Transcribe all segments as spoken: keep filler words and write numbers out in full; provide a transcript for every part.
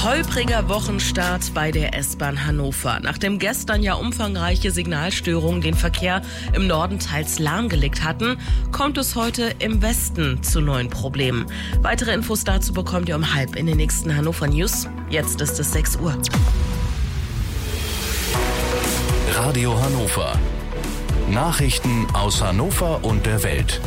Holpriger Wochenstart bei der S-Bahn Hannover. Nachdem gestern ja umfangreiche Signalstörungen den Verkehr im Norden teils lahmgelegt hatten, kommt es heute im Westen zu neuen Problemen. Weitere Infos dazu bekommt ihr um halb in den nächsten Hannover News. Jetzt ist es sechs Uhr. Radio Hannover. Nachrichten aus Hannover und der Welt.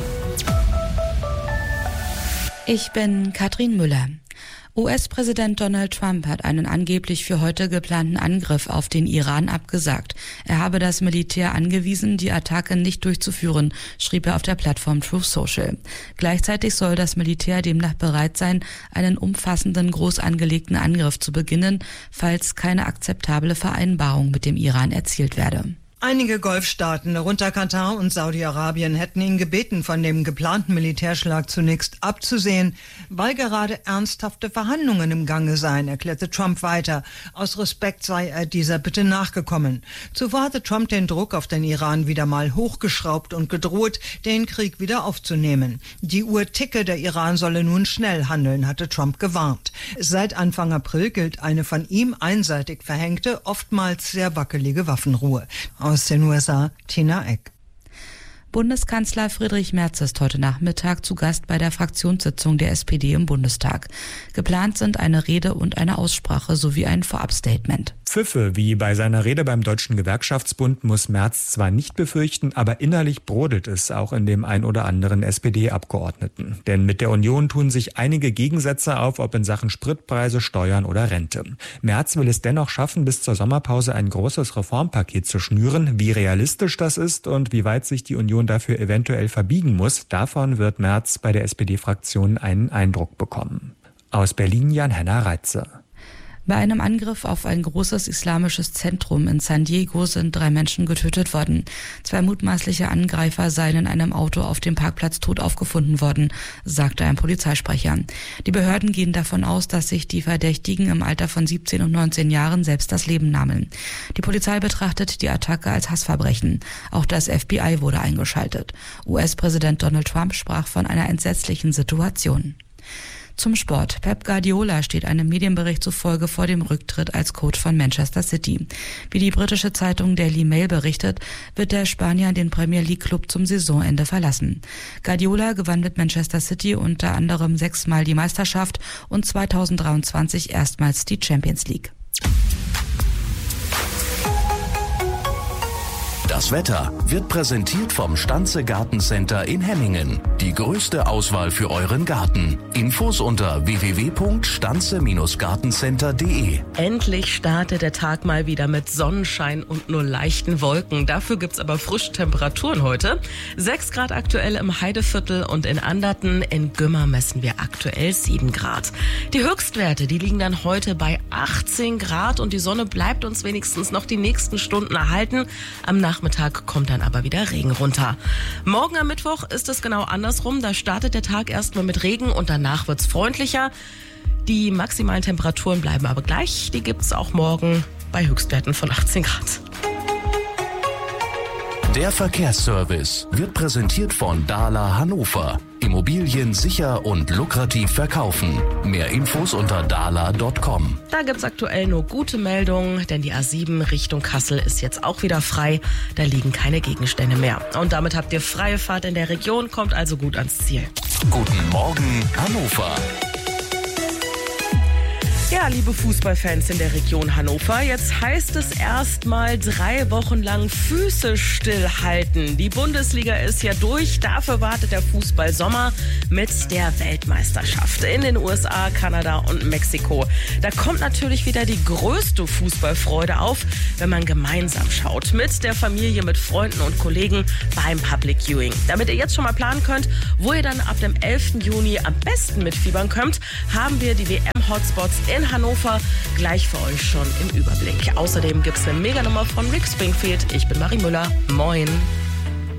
Ich bin Katrin Müller. U S-Präsident Donald Trump hat einen angeblich für heute geplanten Angriff auf den Iran abgesagt. Er habe das Militär angewiesen, die Attacke nicht durchzuführen, schrieb er auf der Plattform Truth Social. Gleichzeitig soll das Militär demnach bereit sein, einen umfassenden, groß angelegten Angriff zu beginnen, falls keine akzeptable Vereinbarung mit dem Iran erzielt werde. Einige Golfstaaten, darunter Katar und Saudi-Arabien, hätten ihn gebeten, von dem geplanten Militärschlag zunächst abzusehen, weil gerade ernsthafte Verhandlungen im Gange seien, erklärte Trump weiter. Aus Respekt sei er dieser Bitte nachgekommen. Zuvor hatte Trump den Druck auf den Iran wieder mal hochgeschraubt und gedroht, den Krieg wieder aufzunehmen. Die Uhr ticke, der Iran solle nun schnell handeln, hatte Trump gewarnt. Seit Anfang April gilt eine von ihm einseitig verhängte, oftmals sehr wackelige Waffenruhe. Aus den U S A, Tina Eck. Bundeskanzler Friedrich Merz ist heute Nachmittag zu Gast bei der Fraktionssitzung der S P D im Bundestag. Geplant sind eine Rede und eine Aussprache sowie ein Vorabstatement. Pfiffe, wie bei seiner Rede beim Deutschen Gewerkschaftsbund, muss Merz zwar nicht befürchten, aber innerlich brodelt es auch in dem ein oder anderen S P D-Abgeordneten. Denn mit der Union tun sich einige Gegensätze auf, ob in Sachen Spritpreise, Steuern oder Rente. Merz will es dennoch schaffen, bis zur Sommerpause ein großes Reformpaket zu schnüren. Wie realistisch das ist und wie weit sich die Union dafür eventuell verbiegen muss, davon wird Merz bei der S P D-Fraktion einen Eindruck bekommen. Aus Berlin Jan-Henner Reitze. Bei einem Angriff auf ein großes islamisches Zentrum in San Diego sind drei Menschen getötet worden. Zwei mutmaßliche Angreifer seien in einem Auto auf dem Parkplatz tot aufgefunden worden, sagte ein Polizeisprecher. Die Behörden gehen davon aus, dass sich die Verdächtigen im Alter von siebzehn und neunzehn Jahren selbst das Leben nahmen. Die Polizei betrachtet die Attacke als Hassverbrechen. Auch das F B I wurde eingeschaltet. U S-Präsident Donald Trump sprach von einer entsetzlichen Situation. Zum Sport. Pep Guardiola steht einem Medienbericht zufolge vor dem Rücktritt als Coach von Manchester City. Wie die britische Zeitung Daily Mail berichtet, wird der Spanier den Premier League Club zum Saisonende verlassen. Guardiola gewann mit Manchester City unter anderem sechsmal die Meisterschaft und zweitausenddreiundzwanzig erstmals die Champions League. Das Wetter wird präsentiert vom Stanze Gartencenter in Hemmingen. Die größte Auswahl für euren Garten. Infos unter w w w punkt stanze gartencenter punkt d e. Endlich startet der Tag mal wieder mit Sonnenschein und nur leichten Wolken. Dafür gibt's aber frische Temperaturen heute. sechs Grad aktuell im Heideviertel und in Anderten. In Gümmer messen wir aktuell sieben Grad. Die Höchstwerte, die liegen dann heute bei achtzehn Grad und die Sonne bleibt uns wenigstens noch die nächsten Stunden erhalten. Am Nachmittag kommt dann aber wieder Regen runter. Morgen am Mittwoch ist es genau andersrum. Da startet der Tag erstmal mit Regen und danach wird's freundlicher. Die maximalen Temperaturen bleiben aber gleich. Die gibt's auch morgen bei Höchstwerten von achtzehn Grad. Der Verkehrsservice wird präsentiert von Dahler Hannover. Immobilien sicher und lukrativ verkaufen. Mehr Infos unter dahler punkt com. Da gibt's aktuell nur gute Meldungen, denn die A sieben Richtung Kassel ist jetzt auch wieder frei. Da liegen keine Gegenstände mehr. Und damit habt ihr freie Fahrt in der Region, kommt also gut ans Ziel. Guten Morgen, Hannover. Ja, liebe Fußballfans in der Region Hannover, jetzt heißt es erstmal drei Wochen lang Füße stillhalten. Die Bundesliga ist ja durch, dafür wartet der Fußballsommer mit der Weltmeisterschaft in den U S A, Kanada und Mexiko. Da kommt natürlich wieder die größte Fußballfreude auf, wenn man gemeinsam schaut, mit der Familie, mit Freunden und Kollegen beim Public Viewing. Damit ihr jetzt schon mal planen könnt, wo ihr dann ab dem elften Juni am besten mitfiebern könnt, haben wir die W M-Hotspots in In Hannover gleich für euch schon im Überblick. Außerdem gibt's eine Meganummer von Rick Springfield. Ich bin Marie Müller. Moin.